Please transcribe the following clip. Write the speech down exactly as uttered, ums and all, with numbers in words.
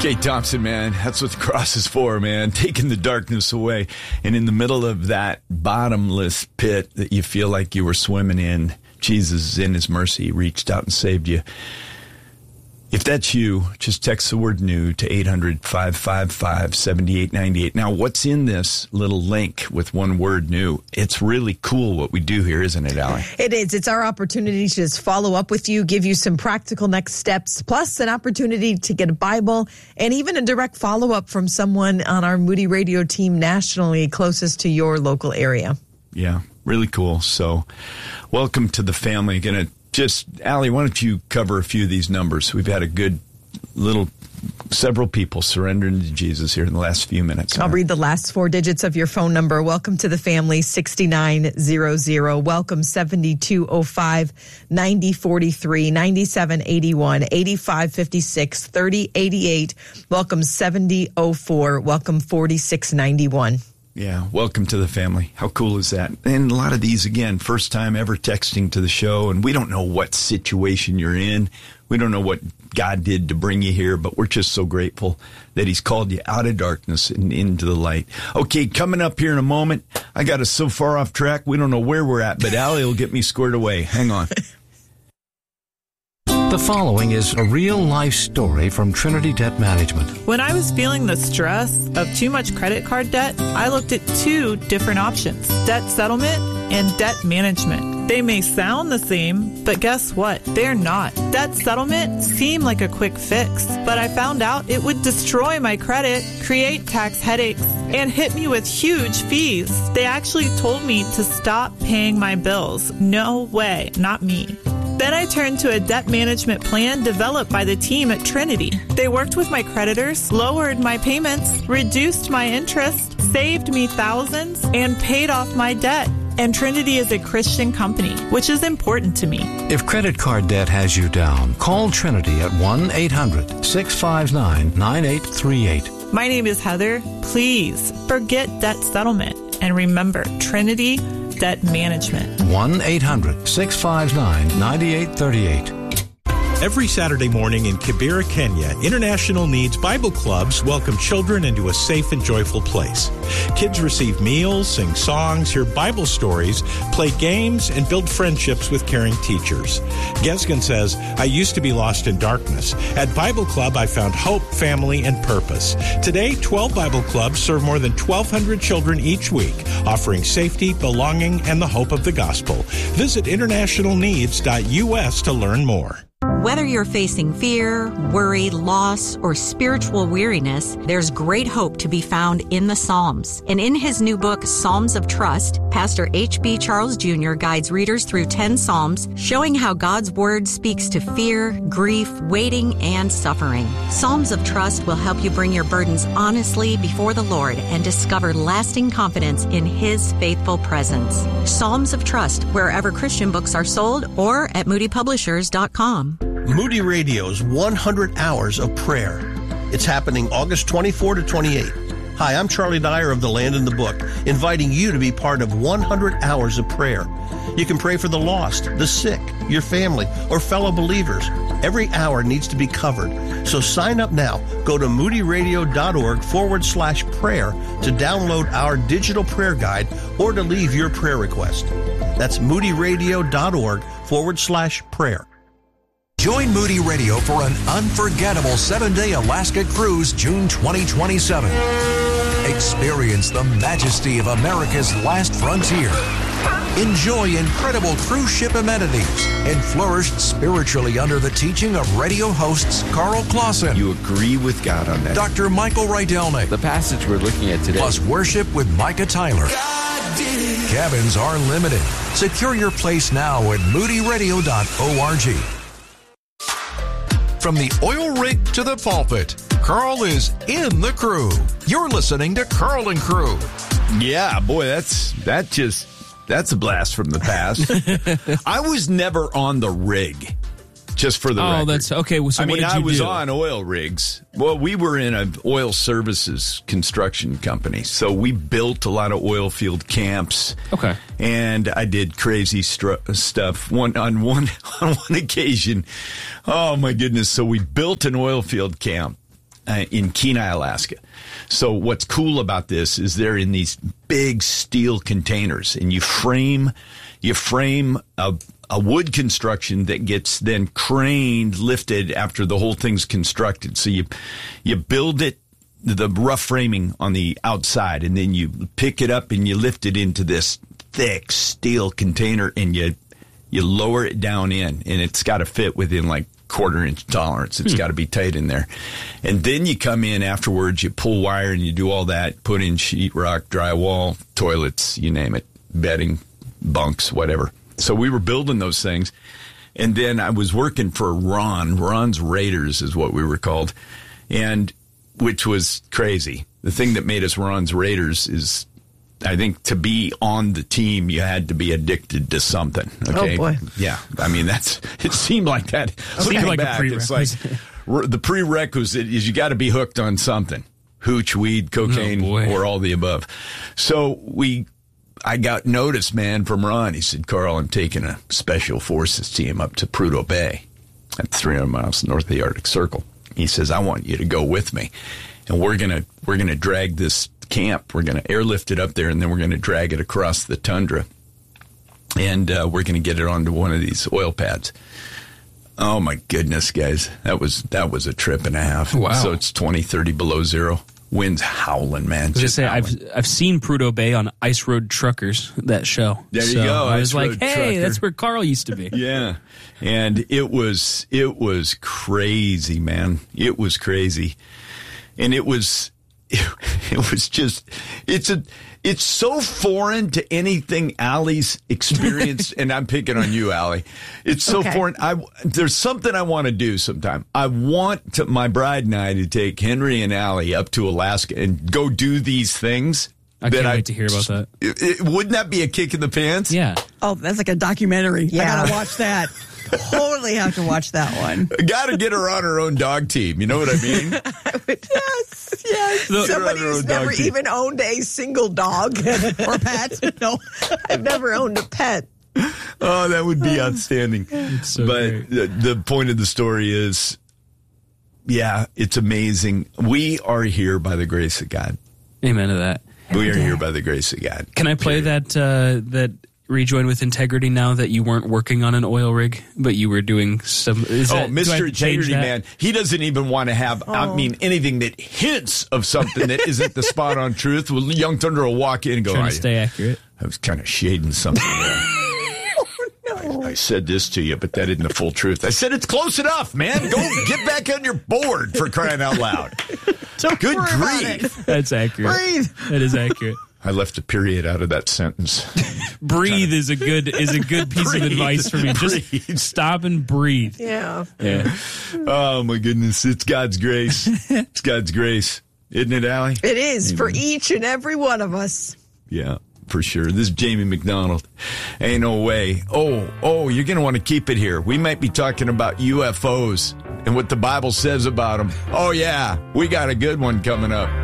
Kate Thompson, man, that's what the cross is for, man. Taking the darkness away. And in the middle of that bottomless pit that you feel like you were swimming in, Jesus, in his mercy, reached out and saved you. If that's you, just text the word new to eight hundred, five five five, seven eight nine eight. Now, what's in this little link with one word new? It's really cool what we do here, isn't it, Allie? It is. It's our opportunity to just follow up with you, give you some practical next steps, plus an opportunity to get a Bible and even a direct follow-up from someone on our Moody Radio team nationally closest to your local area. Yeah, really cool. So welcome to the family. Going to Just, Allie, why don't you cover a few of these numbers? We've had a good little, several people surrendering to Jesus here in the last few minutes. I'll read the last four digits of your phone number. Welcome to the family, six nine zero zero. Welcome, seven two zero five, nine zero four three, nine seven eight one, eight five five six, three zero eight eight. Welcome, seven zero zero four. Welcome, four six nine one. Yeah, welcome to the family. How cool is that? And a lot of these, again, first time ever texting to the show, and we don't know what situation you're in. We don't know what God did to bring you here, but we're just so grateful that he's called you out of darkness and into the light. Okay, coming up here in a moment, I got us so far off track, we don't know where we're at, but Allie will get me squared away. Hang on. The following is a real-life story from Trinity Debt Management. When I was feeling the stress of too much credit card debt, I looked at two different options, debt settlement and debt management. They may sound the same, but guess what? They're not. Debt settlement seemed like a quick fix, but I found out it would destroy my credit, create tax headaches, and hit me with huge fees. They actually told me to stop paying my bills. No way, not me. Then I turned to a debt management plan developed by the team at Trinity. They worked with my creditors, lowered my payments, reduced my interest, saved me thousands, and paid off my debt. And Trinity is a Christian company, which is important to me. If credit card debt has you down, call Trinity at one eight hundred, six five nine, nine eight three eight. My name is Heather. Please forget debt settlement and remember Trinity Debt Management. one eight hundred, six five nine, nine eight three eight. Every Saturday morning in Kibera, Kenya, International Needs Bible Clubs welcome children into a safe and joyful place. Kids receive meals, sing songs, hear Bible stories, play games, and build friendships with caring teachers. Gesgen says, I used to be lost in darkness. At Bible Club, I found hope, family, and purpose. Today, twelve Bible Clubs serve more than twelve hundred children each week, offering safety, belonging, and the hope of the gospel. Visit international needs dot U S to learn more. Whether you're facing fear, worry, loss, or spiritual weariness, there's great hope to be found in the Psalms. And in his new book, Psalms of Trust, Pastor H B Charles Junior guides readers through ten Psalms, showing how God's Word speaks to fear, grief, waiting, and suffering. Psalms of Trust will help you bring your burdens honestly before the Lord and discover lasting confidence in His faithful presence. Psalms of Trust, wherever Christian books are sold, or at moody publishers dot com. Moody Radio's one hundred hours of Prayer. It's happening August twenty-fourth to twenty-eighth. Hi, I'm Charlie Dyer of The Land in the Book, inviting you to be part of one hundred hours of prayer. You can pray for the lost, the sick, your family, or fellow believers. Every hour needs to be covered. So sign up now. Go to moody radio dot org forward slash prayer to download our digital prayer guide or to leave your prayer request. That's moody radio dot org forward slash prayer. Join Moody Radio for an unforgettable seven-day Alaska cruise June twenty twenty-seven. Experience the majesty of America's last frontier. Enjoy incredible cruise ship amenities and flourish spiritually under the teaching of radio hosts Carl Clausen. You agree with God on that. Doctor Michael Rydelnik. The passage we're looking at today. Plus worship with Micah Tyler. Cabins are limited. Secure your place now at moody radio dot org. From the oil rig to the pulpit, Carl is in the crew. You're listening to Carl and Crew. Yeah, boy, that's that just that's a blast from the past. I was never on the rig. Just for the oh, record. that's okay. So I what mean, did I you was do? on oil rigs. Well, we were in an oil services construction company, so we built a lot of oil field camps. Okay, and I did crazy stru- stuff. One on one on one occasion. Oh my goodness! So we built an oil field camp, uh, in Kenai, Alaska. So what's cool about this is they're in these big steel containers, and you frame you frame a, a wood construction that gets then craned, lifted after the whole thing's constructed. So you you build it, the rough framing on the outside, and then you pick it up and you lift it into this thick steel container, and you you lower it down in, and it's got to fit within like quarter inch tolerance. It's hmm. got to be tight in there. And then you come in afterwards, you pull wire and you do all that, put in sheetrock, drywall, toilets, you name it, bedding, bunks, whatever. So we were building those things. And then I was working for Ron. Ron's Raiders is what we were called. And which was crazy. The thing that made us Ron's Raiders is, I think, to be on the team, you had to be addicted to something. Okay? Oh, boy. Yeah. I mean, that's, it seemed like that. Okay. Looking Like back, a it's like the prerequisite is you got to be hooked on something. Hooch, weed, cocaine, oh, or all the above. So we, I got notice, man, from Ron. He said, Carl, I'm taking a special forces team up to Prudhoe Bay at three hundred miles north of the Arctic Circle. He says, I want you to go with me. And we're going to, we're going to drag this camp. We're going to airlift it up there, and then we're going to drag it across the tundra. And uh, we're going to get it onto one of these oil pads. Oh, my goodness, guys. That was that was a trip and a half. Wow. So it's twenty, thirty below zero. Winds howling, man. I was just say, I've I've seen Prudhoe Bay on Ice Road Truckers, that show. There you so go. I was Ice like, Road hey, Trucker. that's where Carl used to be. Yeah. And it was it was crazy, man. It was crazy. And it was it, it was just it's a it's so foreign to anything Allie's experienced, and I'm picking on you, Allie. It's so Okay. foreign. I there's something I want to do sometime. I want to, my bride and I to take Henry and Allie up to Alaska and go do these things. I that can't I- wait to hear about that. It, it- wouldn't that be a kick in the pants? Yeah. Oh, that's like a documentary. Yeah. I gotta watch that. Totally have to watch that one. Got to get her on her own dog team. You know what I mean? Yes, yes. The- Somebody Your who's own dog never team. even owned a single dog or pet. No, I've never owned a pet. Oh, that would be outstanding. so but great. the, the point of the story is, yeah, it's amazing. We are here by the grace of God. Amen to that. We are here by the grace of God. Can I play Period. that uh, that Rejoin with Integrity now that you weren't working on an oil rig, but you were doing some... Is Oh, that, do I have Mister to change Integrity that? Man. He doesn't even want to have, I mean, anything that hints of something that isn't the spot on truth. Well, Young Thunder will walk in and go, Trying I, to stay accurate. I was kind of shading something there. I, I said this to you, but that isn't the full truth. I said it's close enough, man. Go get back on your board for crying out loud. Good worry about grief. That's accurate. Breathe. That is accurate. I left a period out of that sentence. Breathe is a good is a good piece Breathe. of advice for me. Breathe. Just stop and breathe. Yeah. Yeah. Oh, my goodness. It's God's grace. It's God's grace. Isn't it, Allie? It is for each and every one of us. Yeah, for sure. This is Jamie McDonald. Ain't no way. Oh, oh, you're going to want to keep it here. We might be talking about U F Os and what the Bible says about them. Oh, yeah. We got a good one coming up.